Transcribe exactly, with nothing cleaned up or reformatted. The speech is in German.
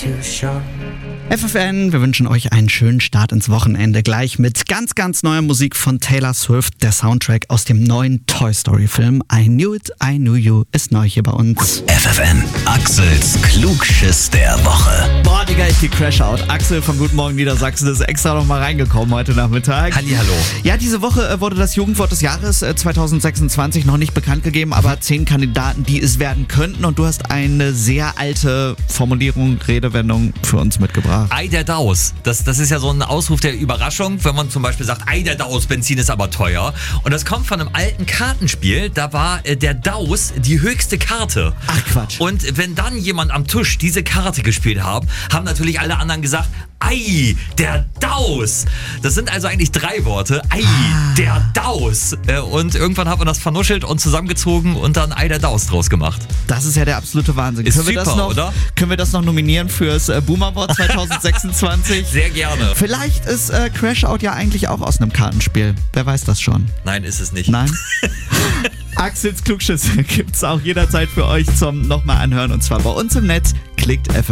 F F N, wir wünschen euch einen schönen Start ins Wochenende. Gleich mit ganz, ganz neuer Musik von Taylor Swift. Der Soundtrack aus dem neuen Toy Story Film I Knew It, I Knew You ist neu hier bei uns. F F N, Axels Klugschiss der Woche. Boah, Digga, ich geh Crash Out. Axel von Guten Morgen Niedersachsen ist extra noch mal reingekommen heute Nachmittag. Hallihallo. Ja, diese Woche wurde das Jugendwort des Jahres zwanzig sechsundzwanzig noch nicht bekannt gegeben, aber zehn Kandidaten, die es werden könnten. Und du hast eine sehr alte Formulierung, Redewendung für uns mitgebracht. Ei der Daus. Das, das ist ja so ein Ausruf der Überraschung, wenn man zum Beispiel sagt, Ei der Daus, Benzin ist aber teuer. Und das kommt von einem alten Kartenspiel, da war äh, der Daus die höchste Karte. Ach Quatsch. Und wenn dann jemand am Tisch diese Karte gespielt hat, haben natürlich alle anderen gesagt, Ei, der Daus. Das sind also eigentlich drei Worte. Ei, ah. der Daus. Äh, und irgendwann hat man das vernuschelt und zusammengezogen und dann Ei der Daus draus gemacht. Das ist ja der absolute Wahnsinn. Ist können super, wir das noch, oder? Können wir das noch nominieren fürs äh, Boomer-Wort zwanzig sechsundzwanzig? Sehr gerne. Vielleicht ist äh, Crash Out ja eigentlich auch aus einem Kartenspiel. Wer weiß das schon? Nein, ist es nicht. Nein? Axels Klugschüsse gibt's auch jederzeit für euch zum nochmal anhören und zwar bei uns im Netz. Klickt F